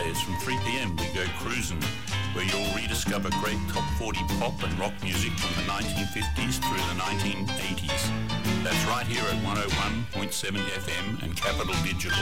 Saturdays from 3 p.m. we go cruising, where you'll rediscover great top 40 pop and rock music from the 1950s through the 1980s. That's right here at 101.7 FM and Capital Digital.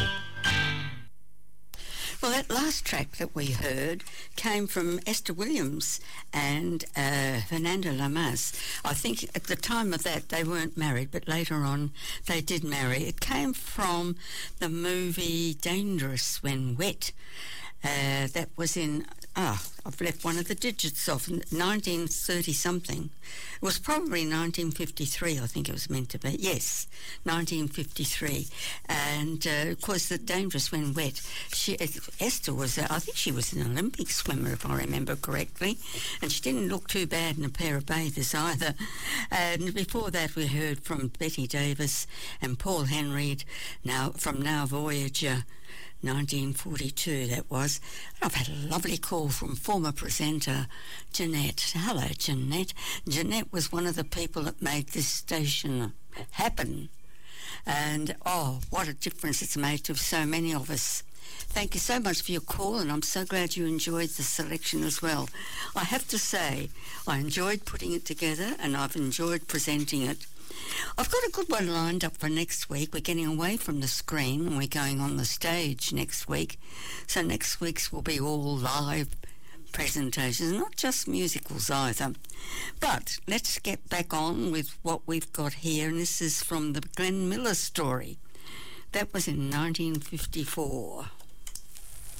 Well, that last track that we heard came from Esther Williams and Fernando Lamas. I think at the time of that they weren't married, but later on they did marry. It came from the movie Dangerous When Wet. That was in, I've left one of the digits off, 1930-something. It was probably 1953, I think it was meant to be. Yes, 1953. And, of course, the Dangerous When Wet, Esther was, I think she was an Olympic swimmer, if I remember correctly, and she didn't look too bad in a pair of bathers either. And before that, we heard from Betty Davis and Paul Henry, from Now Voyager, 1942 that was. I've had a lovely call from former presenter Jeanette. Hello, Jeanette. Jeanette was one of the people that made this station happen. And, what a difference it's made to so many of us. Thank you so much for your call, and I'm so glad you enjoyed the selection as well. I have to say, I enjoyed putting it together, and I've enjoyed presenting it. I've got a good one lined up for next week. We're getting away from the screen and we're going on the stage next week. So next week's will be all live presentations, not just musicals either. But let's get back on with what we've got here, and this is from the Glenn Miller story. That was in 1954.